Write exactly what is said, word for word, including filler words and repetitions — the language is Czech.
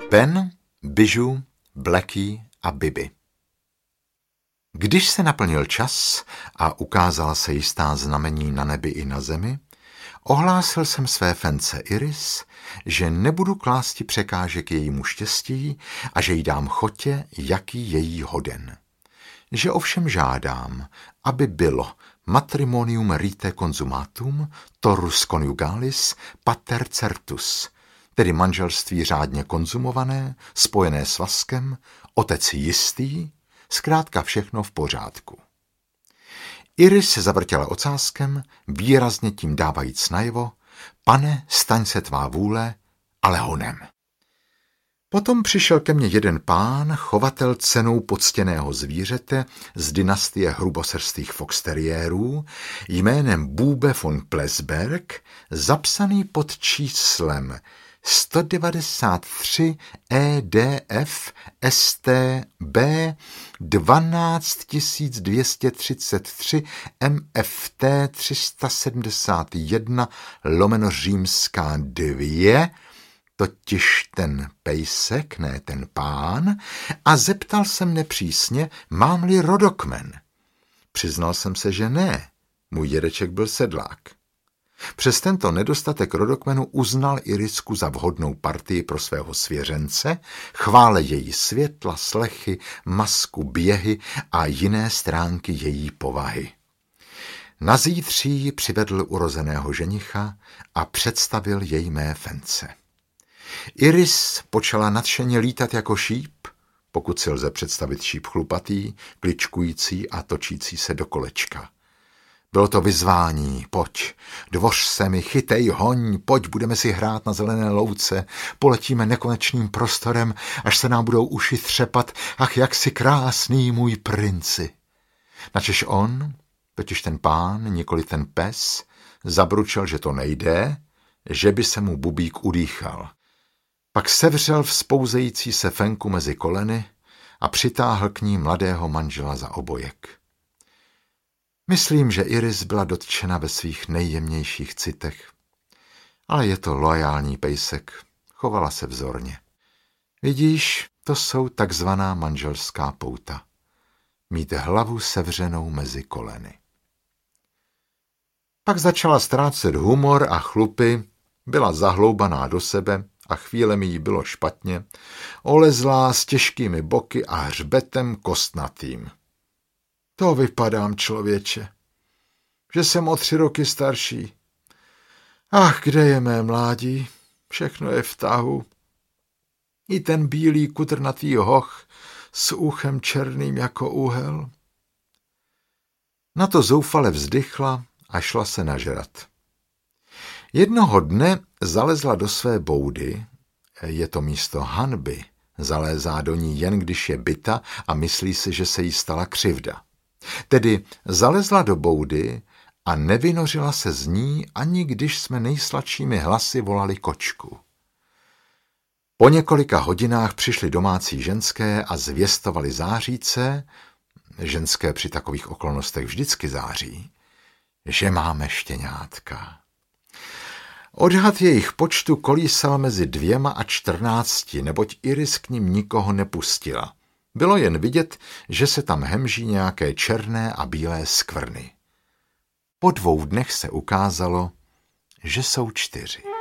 Ben, Bijou, Blackie a Bibi. Když se naplnil čas a ukázala se jistá znamení na nebi i na zemi, ohlásil jsem své fence Iris, že nebudu klásti překážek jejímu štěstí a že jí dám chotě, jaký její hoden. Že ovšem žádám, aby bylo matrimonium rite consumatum, torus conjugalis, pater certus, tedy manželství řádně konzumované, spojené s vazkem, otec jistý, zkrátka všechno v pořádku. Iris se zavrtěla ocáskem, výrazně tím dávajíc najevo: pane, staň se tvá vůle, ale honem. Potom přišel ke mně jeden pán, chovatel cenou poctěného zvířete z dynastie hrubosrstých foxteriérů, jménem Bube von Plesberg, zapsaný pod číslem sto devadesát tři E D F S T B dvanáct tisíc dvě stě třicet tři M F T tři sta sedmdesát jedna lomeno římská dvě, totiž ten pejsek, ne ten pán, a zeptal jsem nepřísně, mám-li rodokmen. Přiznal jsem se, že ne, můj dědeček byl sedlák. Přes tento nedostatek rodokmenu uznal Irisku za vhodnou partii pro svého svěřence, chvále její světla, slechy, masku, běhy a jiné stránky její povahy. Na zítří ji přivedl urozeného ženicha a představil jej mé fence. Iris počala nadšeně lítat jako šíp, pokud si lze představit šíp chlupatý, kličkující a točící se do kolečka. Bylo to vyzvání: pojď, dvoř se mi, chytej, hoň, pojď, budeme si hrát na zelené louce, poletíme nekonečným prostorem, až se nám budou uši třepat, ach, jak si krásný, můj princi. Načež on, totiž ten pán, nikoli ten pes, zabručel, že to nejde, že by se mu bubík udýchal. Pak sevřel vzpouzející se fenku mezi koleny a přitáhl k ní mladého manžela za obojek. Myslím, že Iris byla dotčena ve svých nejjemnějších citech, ale je to loajální pejsek, chovala se vzorně. Vidíš, to jsou takzvaná manželská pouta. Mít hlavu sevřenou mezi koleny. Pak začala ztrácet humor a chlupy, byla zahloubaná do sebe a chvíle mi jí bylo špatně, olezlá s těžkými boky a hřbetem kostnatým. To vypadám, člověče, že jsem o tři roky starší. Ach, kde je mé mládí? Všechno je v tahu. I ten bílý kutrnatý hoch s uchem černým jako úhel. Na to zoufale vzdychla a šla se nažrat. Jednoho dne zalezla do své boudy, je to místo hanby, zalézá do ní jen když je bita a myslí si, že se jí stala křivda. Tedy zalezla do boudy a nevynořila se z ní, ani když jsme nejsladšími hlasy volali kočku. Po několika hodinách přišly domácí ženské a zvěstovali záříce, ženské při takových okolnostech vždycky září, že máme štěňátka. Odhad jejich počtu kolísal mezi dvěma a čtrnácti, neboť Iris k ním nikoho nepustila. Bylo jen vidět, že se tam hemží nějaké černé a bílé skvrny. Po dvou dnech se ukázalo, že jsou čtyři.